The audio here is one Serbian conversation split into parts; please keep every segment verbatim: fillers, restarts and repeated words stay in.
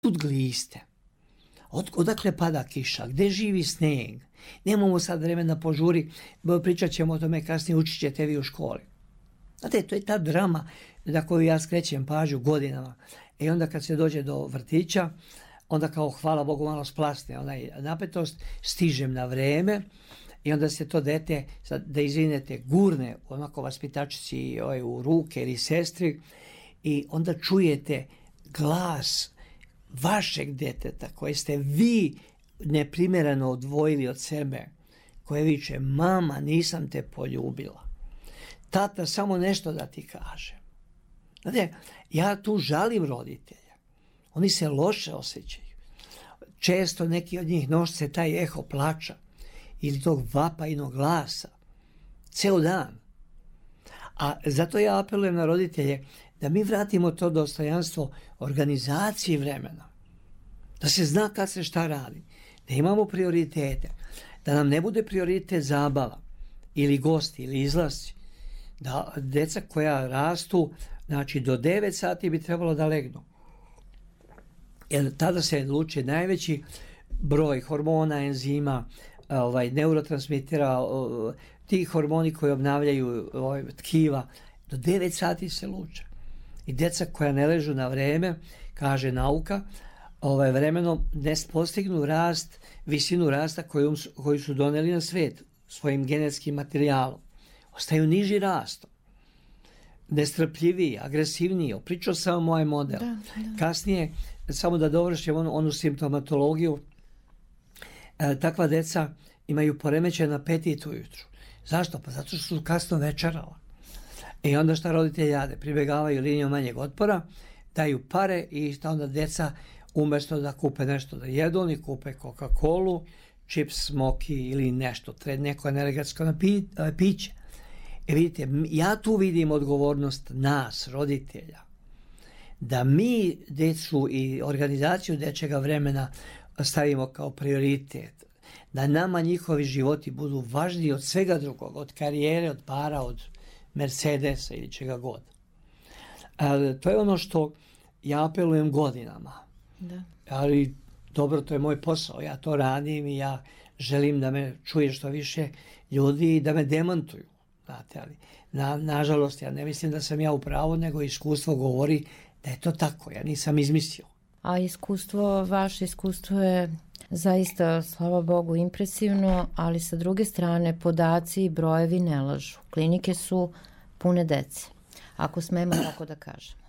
Kud gliste? Od, odakle pada kiša? Gde živi sneg? Nemamo sad vremena požuri, pričat ćemo o tome kasnije, učit ćete vi u školi. Znate, to je ta drama na koju ja skrećem pažnju godinama. I onda kad se dođe do vrtića, onda kao hvala Bogu malo splasne onaj napetost, stižem na vreme i onda se to dete, sad, da izvinete, gurne onako vaspitačici ovaj, u ruke ili sestri i onda čujete glas vašeg deteta koje ste vi neprimjereno odvojili od sebe, koje viče, mama, nisam te poljubila. Tata, samo nešto da ti kaže. Znate, ja tu žalim roditelja. Oni se loše osjećaju. Često neki od njih nose taj eho plača ili tog vapajnog glasa. Ceo dan. A zato ja apelujem na roditelje da mi vratimo to dostojanstvo organizacije vremena. Da se zna kad se šta radi. Da imamo prioritete. Da nam ne bude prioritet zabava ili gosti ili izlasci. Da deca koja rastu, znači do devet sati bi trebalo da legnu. Jer tada se luče najveći broj hormona, enzima, ovaj, neurotransmitera, ti hormoni koji obnavljaju ovaj, tkiva. Do devet sati se luče. I deca koja ne ležu na vreme, kaže nauka, ovaj, vremenom ne postignu rast, visinu rasta koju, koju su doneli na svet svojim genetskim materijalom. Ostaju niži rastom. Nestrpljiviji, agresivniji. Pričao sam moj model. Da, da. Kasnije, samo da dovršim onu, onu simptomatologiju, e, takva deca imaju poremećen apetit ujutru. Zašto? Pa zato što su kasno večerala. I onda šta roditelji rade? Pribegavaju linijom manjeg otpora, daju pare i onda deca umjesto da kupe nešto da jedu, oni kupe Coca-Colu, čips, smoki ili nešto, neko energetsko piće. E vidite, ja tu vidim odgovornost nas, roditelja, da mi decu i organizaciju dečjega vremena stavimo kao prioritet, da nama njihovi životi budu važniji od svega drugog, od karijere, od para, od Mercedesa ili čega god. Ali to je ono što ja apelujem godinama. Da. Ali dobro, to je moj posao, ja to radim i ja želim da me čuje što više ljudi i da me demantuju. Znate, ali na, nažalost ja ne mislim da sam ja u pravu, nego iskustvo govori da je to tako, ja nisam izmislio. A iskustvo, vaše iskustvo je zaista, slava Bogu, impresivno, ali sa druge strane podaci i brojevi ne lažu. Klinike su pune dece, ako smemo tako da kažemo.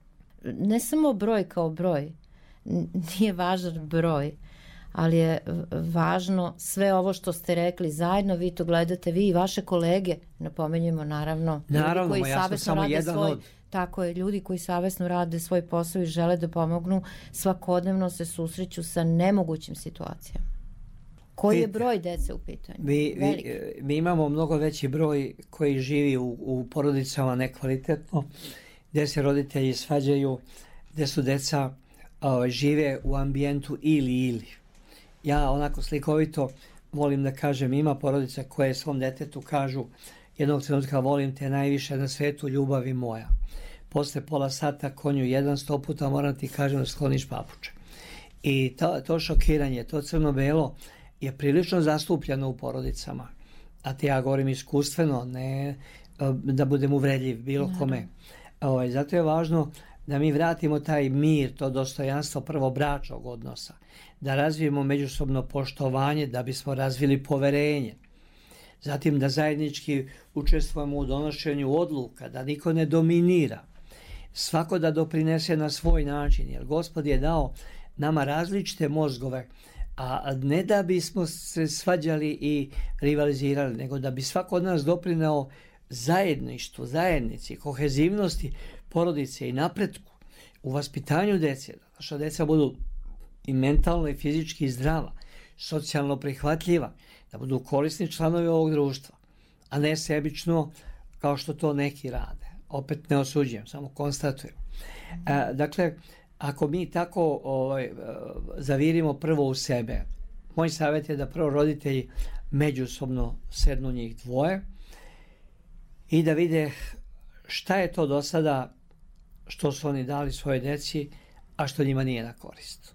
Ne samo broj kao broj, nije važan broj, ali je važno sve ovo što ste rekli zajedno, vi to gledate, vi i vaše kolege, napomenjemo naravno, naravno ljudi koji savesno rade svoj, od... tako je, ljudi koji savesno rade svoj posao i žele da pomognu, svakodnevno se susreću sa nemogućim situacijama. Koji je broj dece u pitanju? Mi, mi, mi imamo mnogo veći broj koji živi u, u porodicama nekvalitetno, gdje se roditelji svađaju, gdje su deca o, žive u ambijentu ili ili. Ja onako slikovito volim da kažem, ima porodica koje svom detetu kažu jednog trenutka, volim te najviše na svetu, ljubavi moja. Posle pola sata konju jedan sto puta moram ti kažem da skloniš papuče. I to, to šokiranje, to crno-belo je prilično zastupljeno u porodicama. A ti ja govorim iskustveno, ne da budem uvredljiv bilo kome. Ovaj, zato je važno da mi vratimo taj mir, to dostojanstvo prvo bračnog odnosa, da razvijemo međusobno poštovanje, da bismo razvili poverenje. Zatim da zajednički učestvujemo u donošenju odluka, da niko ne dominira. Svako da doprinese na svoj način, jer Gospod je dao nama različite mozgove, a ne da bismo se svađali i rivalizirali, nego da bi svako od nas doprineo zajedništvu, zajednici, kohezivnosti porodice i napretku u vaspitanju dece, da naša deca budu i mentalno i fizički zdrava, socijalno prihvatljiva, da budu korisni članovi ovog društva, a ne sebično kao što to neki rade. Opet ne osuđujem, samo konstatujem. E, dakle, ako mi tako ovaj, zavirimo prvo u sebe, moj savjet je da prvo roditelji međusobno sednu njih dvoje i da vide šta je to do sada što su oni dali svoje deci, a što njima nije na korist.